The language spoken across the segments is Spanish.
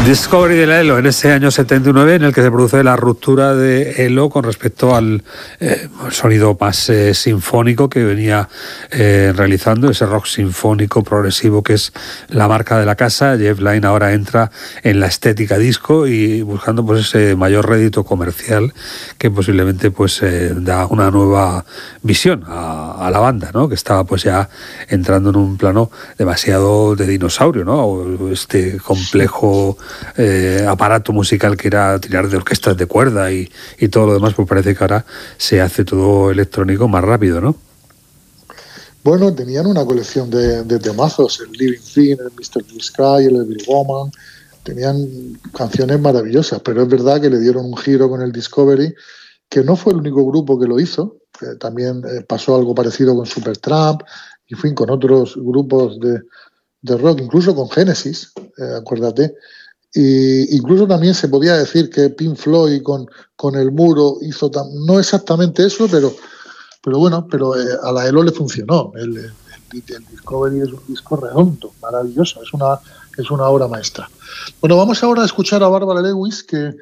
Discovery de la ELO en ese año 79 en el que se produce la ruptura de ELO con respecto al sonido más sinfónico que venía realizando, ese rock sinfónico progresivo que es la marca de la casa. Jeff Lynne ahora entra en la estética disco y buscando pues ese mayor rédito comercial que posiblemente pues da una nueva visión a la banda, ¿no? Que estaba pues ya entrando en un plano demasiado de dinosaurio, ¿no? O este complejo aparato musical que era tirar de orquestas de cuerda y todo lo demás, pues parece que ahora se hace todo electrónico más rápido, ¿no? Bueno, tenían una colección de temazos, el Living Thing, el Mr. Blue Sky, el Every Woman, tenían canciones maravillosas, pero es verdad que le dieron un giro con el Discovery, que no fue el único grupo que lo hizo, también pasó algo parecido con Supertramp, y fin, con otros grupos de rock, incluso con Genesis, acuérdate. Y incluso también se podía decir que Pink Floyd con El Muro hizo no exactamente eso, pero bueno, a la ELO le funcionó. El Discovery es un disco redondo, maravilloso, es una obra maestra. Bueno, vamos ahora a escuchar a Barbara Lewis, que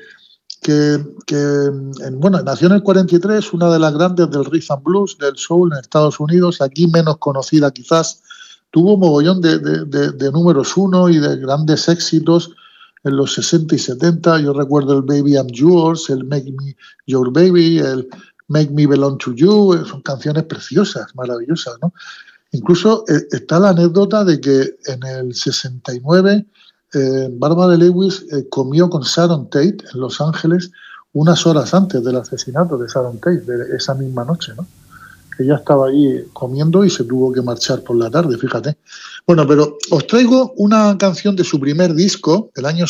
nació en el 43, una de las grandes del rhythm and blues, del soul en Estados Unidos, aquí menos conocida quizás. Tuvo mogollón de números uno y de grandes éxitos en los 60 y 70, yo recuerdo el Baby I'm Yours, el Make Me Your Baby, el Make Me Belong to You, son canciones preciosas, maravillosas, ¿no? Incluso está la anécdota de que en el 69 Barbara Lewis comió con Sharon Tate en Los Ángeles unas horas antes del asesinato de Sharon Tate, de esa misma noche, ¿no? Ella estaba ahí comiendo y se tuvo que marchar por la tarde, fíjate. Bueno, pero os traigo una canción de su primer disco, el año